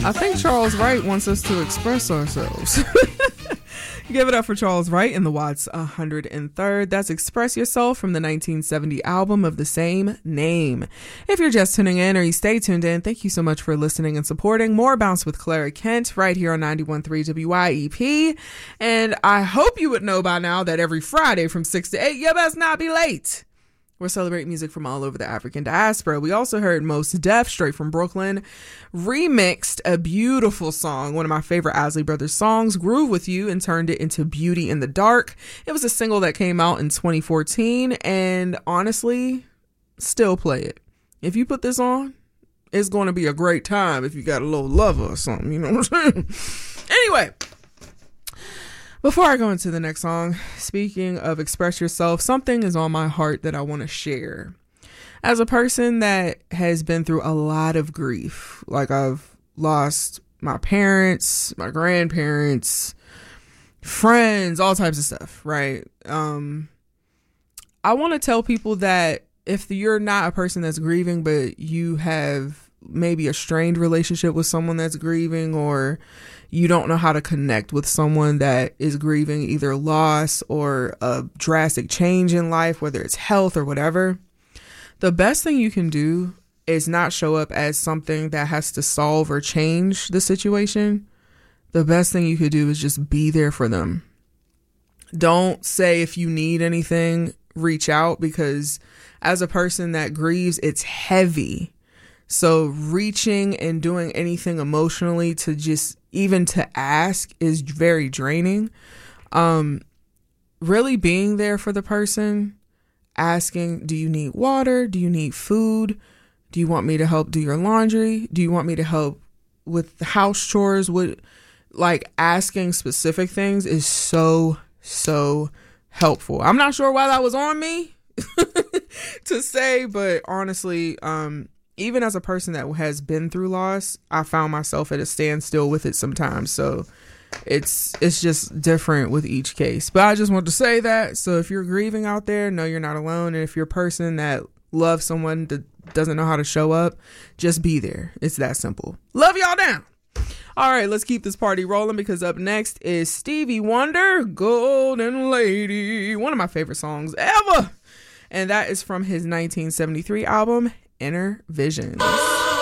I think Charles Wright wants us to express ourselves. Give it up for Charles Wright in the Watts 103rd. That's Express Yourself from the 1970 album of the same name. If you're just tuning in or you stay tuned in, thank you so much for listening and supporting More Bounce with Clara Kent right here on 91.3 WYEP. And I hope you would know by now that every Friday from 6 to 8, you best not be late. We're celebrating music from all over the African diaspora. We also heard Mos Def, straight from Brooklyn, remixed a beautiful song, one of my favorite Isley Brothers songs, Groove With You, and turned it into Beauty in the Dark. It was a single that came out in 2014, and honestly, still play it. If you put this on, it's going to be a great time if you got a little lover or something, you know what I'm saying? Anyway. Before I go into the next song, speaking of express yourself, something is on my heart that I want to share. As a person that has been through a lot of grief, like I've lost my parents, my grandparents, friends, all types of stuff, right? I want to tell people that if you're not a person that's grieving, but you have maybe a strained relationship with someone that's grieving, or you don't know how to connect with someone that is grieving either loss or a drastic change in life, whether it's health or whatever, the best thing you can do is not show up as something that has to solve or change the situation. The best thing you could do is just be there for them. Don't say if you need anything, reach out, because as a person that grieves, it's heavy. So reaching and doing anything emotionally to just even to ask is very draining. Really being there for the person, asking, do you need water? Do you need food? Do you want me to help do your laundry? Do you want me to help with the house chores? Like asking specific things is so helpful. I'm not sure why that was on me to say, but honestly, even as a person that has been through loss, I found myself at a standstill with it sometimes. So it's just different with each case. But I just want to say that. So if you're grieving out there, know you're not alone. And if you're a person that loves someone that doesn't know how to show up, just be there. It's that simple. Love y'all down. All right, let's keep this party rolling, because up next is Stevie Wonder, Golden Lady, one of my favorite songs ever. And that is from his 1973 album, Inner Visions.